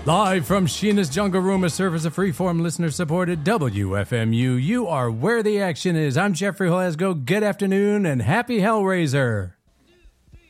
Live from Sheena's Jungle Room, a service of freeform listener-supported WFMU. You are where the action is. I'm Jeffrey Glasgow. Good afternoon and happy Hellraiser.